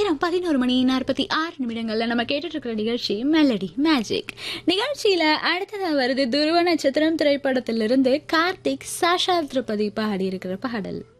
நேரம் 11:46 நம்ம கேட்டுட்டு இருக்கிற நிகழ்ச்சி மெலடி மேஜிக். நிகழ்ச்சியில அடுத்ததா வருது துருவ நட்சத்திரம் திரைப்படத்திலிருந்து கார்த்திக் சாஷா திருப்பதி பாடி இருக்கிற பாடல்.